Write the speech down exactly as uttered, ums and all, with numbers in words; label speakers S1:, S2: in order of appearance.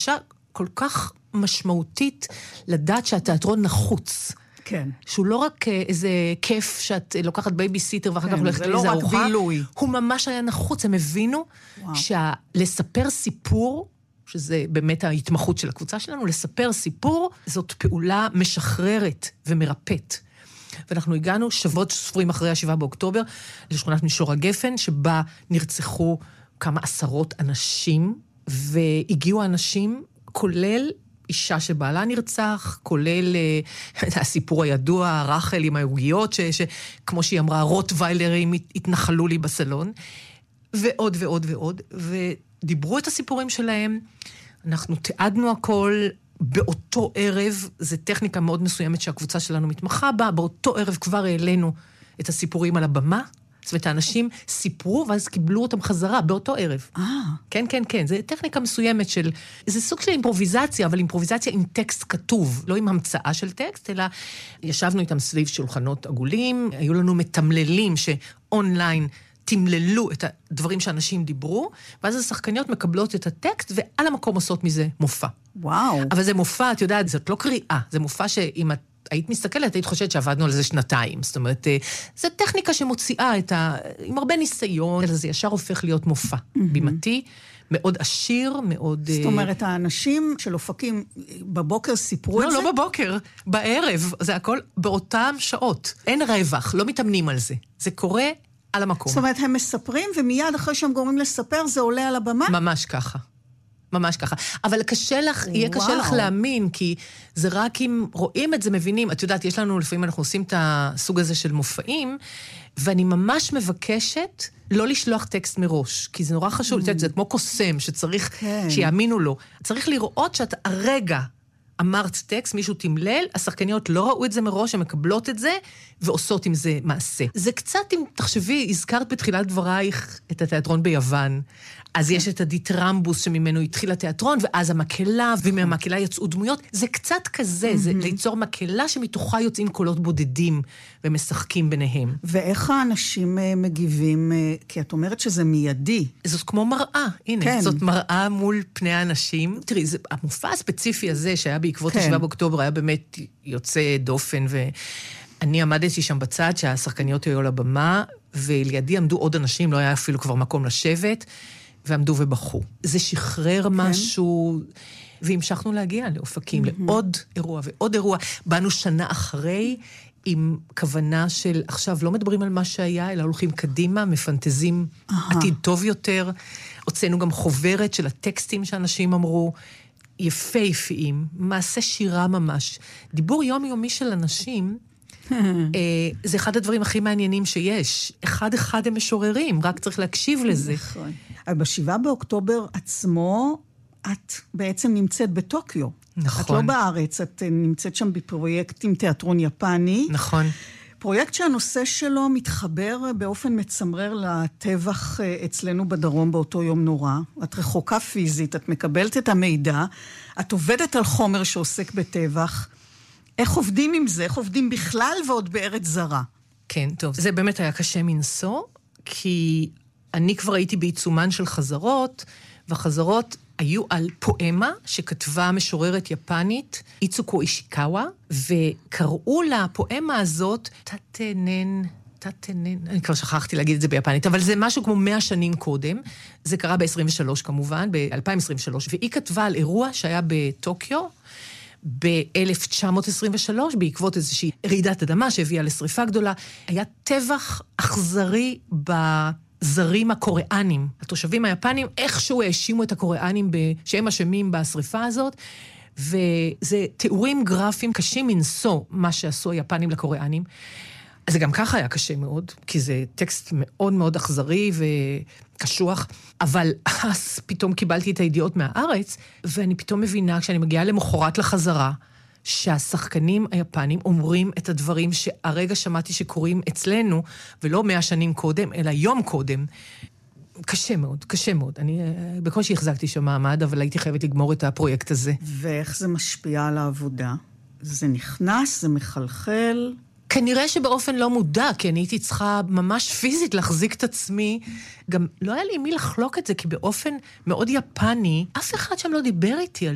S1: הרגשה כל כך משמעותית לדעת שהתיאטרון נחוץ.
S2: כן.
S1: שהוא לא רק איזה כיף שאת לוקחת בייביסיטר ואחר כך הולכת
S2: לאיזה ארוחה. זה לא רק בילוי.
S1: הוא ממש היה נחוץ. הם הבינו שלספר סיפור, שזה באמת ההתמחות של הקבוצה שלנו, לספר סיפור, זאת פעולה משחררת ומרפאת. ואנחנו הגענו שבועות ספורים אחרי השבעה באוקטובר, לשכונת מישור הגפן, שבה נרצחו כמה עשרות אנשים, והגיעו האנשים, כולל אישה שבעלה נרצח, כולל הסיפור הידוע, רחל עם העוגיות, שכמו שהיא אמרה, רוטוויילרים התנחלו לי בסלון, ועוד ועוד ועוד, ודיברו את הסיפורים שלהם, אנחנו תיעדנו הכל באותו ערב, זו טכניקה מאוד מסוימת שהקבוצה שלנו מתמחה בה, באותו ערב כבר העלינו את הסיפורים על הבמה, זאת אומרת, האנשים סיפרו, ואז קיבלו אותם חזרה, באותו ערב.
S2: אה.
S1: כן, כן, כן. זו טכניקה מסוימת של, זה סוג של אימפרוביזציה, אבל אימפרוביזציה עם טקסט כתוב, לא עם המצאה של טקסט, אלא ישבנו איתם סביב שולחנות עגולים, היו לנו מתמללים שאונליין תמללו את הדברים שאנשים דיברו, ואז השחקניות מקבלות את הטקסט, ועל המקום עושות מזה מופע.
S2: וואו.
S1: אבל זה מופע, את יודעת, זאת לא קריאה, זה מופע שאם את היית מסתכלת, היית חושבת שעבדנו על זה שנתיים. זאת אומרת, זו טכניקה שמוציאה את ה... עם הרבה ניסיון, אלא זה ישר הופך להיות מופע בימתי, מאוד עשיר, מאוד...
S2: זאת אומרת, האנשים של אופקים בבוקר סיפרו את זה?
S1: לא, לא בבוקר, בערב. זה הכל באותם שעות. אין רווח, לא מתאמנים על זה. זה קורה על המקום.
S2: זאת אומרת, הם מספרים, ומיד אחרי שהם גורמים לספר, זה עולה על הבמה?
S1: ממש ככה. ממש ככה. אבל קשה לך, יהיה קשה לך להאמין, כי זה רק אם רואים את זה, מבינים. את יודעת, יש לנו, לפעמים אנחנו עושים את הסוג הזה של מופעים, ואני ממש מבקשת לא לשלוח טקסט מראש, כי זה נורא חשוב, זה כמו קוסם, שצריך שיאמינו לו. צריך לראות שאת הרגע אמרת טקסט, מישהו תמלל, השחקניות לא ראו את זה מראש, הן מקבלות את זה, ועושות עם זה מעשה. זה קצת, אם תחשבי, הזכרת בתחילת דברייך את התיאטרון ביוון, אז יש את הדיטרמבוס שממנו התחיל התיאטרון, ואז המקהלה, ומהמקהלה יצאו דמויות. זה קצת כזה, זה ליצור מקהלה שמתוכה יוצאים קולות בודדים, ומשחקים ביניהם.
S2: ואיך האנשים מגיבים, כי את אומרת שזה מיידי.
S1: זאת כמו מראה, הנה, כן. זאת מראה מול פני האנשים. תראי, זה, המופע הספציפי הזה, שהיה בעקבות כן. השבעה באוקטובר, היה באמת יוצא דופן, ואני עמדתי שם בצד, שהשחקניות היו על הבמה, ולידי עמדו עוד אנשים, לא היה אפילו כבר מקום לשבת, ועמדו ובחו. זה שחרר כן. משהו, והמשכנו להגיע לאופקים, mm-hmm. לעוד אירוע ועוד אירוע. באנו שנה אחרי, עם כוונה של, עכשיו לא מדברים על מה שהיה, אלא הולכים קדימה, מפנטזים uh-huh. עתיד טוב יותר. הוצאנו גם חוברת של הטקסטים שאנשים אמרו, יפהפיים, מעשה שירה ממש. דיבור יומיומי של אנשים, זה אחד הדברים הכי מעניינים שיש. אחד אחד הם משוררים, רק צריך להקשיב לזה.
S2: נכון. בשבעה באוקטובר עצמו, את בעצם נמצאת בטוקיו.
S1: נכון.
S2: את לא בארץ, את נמצאת שם בפרויקט עם תיאטרון יפני.
S1: נכון.
S2: פרויקט שהנושא שלו מתחבר באופן מצמרר לטבח אצלנו בדרום באותו יום נורא. את רחוקה פיזית, את מקבלת את המידע, את עובדת על חומר שעוסק בטבח. איך עובדים עם זה? איך עובדים בכלל ועוד בארץ זרה?
S1: כן, טוב. זה באמת היה קשה מנסו, כי אני כבר הייתי בעיצומן של חזרות, והחזרות היו על פואמה שכתבה משוררת יפנית, איצוקו אישיקאווה, וקראו לפואמה הזאת, תתנן, תתנן, אני כבר שכחתי להגיד את זה ביפנית, אבל זה משהו כמו מאה שנים קודם, זה קרה ב-עשרים ושלוש כמובן, ב-אלפיים עשרים ושלוש, והיא כתבה על אירוע שהיה בטוקיו, ב-אלף תשע מאות עשרים ושלוש, בעקבות איזושהי רעידת אדמה שהביאה לשריפה גדולה, היה טבח אכזרי בזרים הקוריאנים. התושבים היפנים איכשהו האשימו את הקוריאנים שהם אשמים בשריפה הזאת, וזה תיאורים גרפיים קשים מנסו מה שעשו היפנים לקוריאנים. אז זה גם ככה היה קשה מאוד, כי זה טקסט מאוד מאוד אכזרי וקשוח, אבל אז פתאום קיבלתי את הידיעות מהארץ, ואני פתאום מבינה, כשאני מגיעה למחרת לחזרה, שהשחקנים היפנים אומרים את הדברים שהרגע שמעתי שקורים אצלנו, ולא מאה שנים קודם, אלא יום קודם. קשה מאוד, קשה מאוד. אני בקושי החזקתי שם מעמד, אבל הייתי חייבת לגמור את הפרויקט הזה.
S2: ואיך זה משפיע על העבודה? זה נכנס, זה מחלחל...
S1: כנראה שבאופן לא מודע, כי אני הייתי צריכה ממש פיזית להחזיק את עצמי. גם לא היה לי מי לחלוק את זה, כי באופן מאוד יפני, אף אחד שם לא דיבר איתי על